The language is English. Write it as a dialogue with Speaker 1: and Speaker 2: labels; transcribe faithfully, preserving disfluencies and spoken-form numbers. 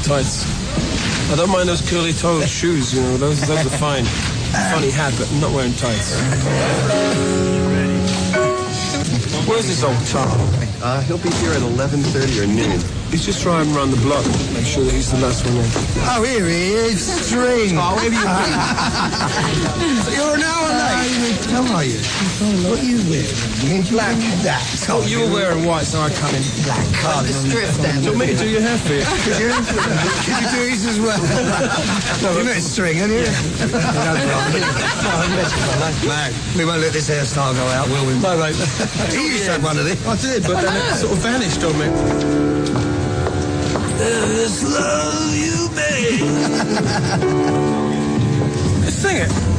Speaker 1: tights. I don't mind those curly-toed shoes, you know, those, those are fine. Funny hat, but I'm not wearing tights. Where's this old tar?
Speaker 2: Uh, he'll be here at eleven thirty or noon.
Speaker 1: He's just driving around the block. Make sure that he's the last one in.
Speaker 3: Oh, here he is. String.
Speaker 1: Oh, where have you been?
Speaker 3: You're an hour late. How are you? What are you wearing? Black. That.
Speaker 1: Oh, you were wearing white, so I come in black.
Speaker 3: Oh,
Speaker 4: the strip then.
Speaker 1: Do you want me to do your hair for you?
Speaker 3: Could you, could you do his as well? You met String, haven't you? No problem. No, we won't let this hairstyle go out, will we?
Speaker 1: No, mate.
Speaker 3: You used to have one of these.
Speaker 1: I did, but then it sort of vanished on me.
Speaker 3: This love you made.
Speaker 1: Sing it.